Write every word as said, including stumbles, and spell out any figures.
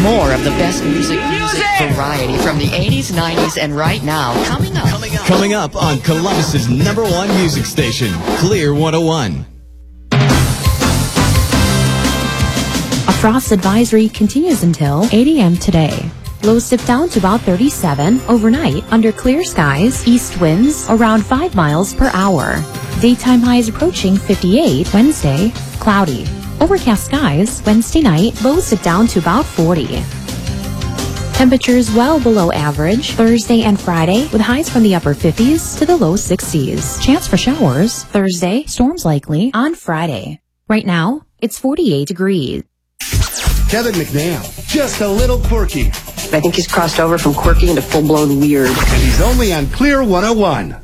More of the best music, music variety from the eighties, nineties, and right now. Coming up. Coming up, Coming up on Columbus's number one music station, Clear one oh one. A frost advisory continues until eight a.m. today. Lows dip down to about thirty-seven overnight under clear skies, east winds around five miles per hour. Daytime highs approaching fifty-eight, Wednesday, cloudy. Overcast skies, Wednesday night, lows dip down to about forty. Temperatures well below average Thursday and Friday with highs from the upper fifties to the low sixties. Chance for showers Thursday, storms likely on Friday. Right now, it's forty-eight degrees. Kevin McNeil, just a little quirky. I think he's crossed over from quirky into full-blown weird. And he's only on Clear one oh one.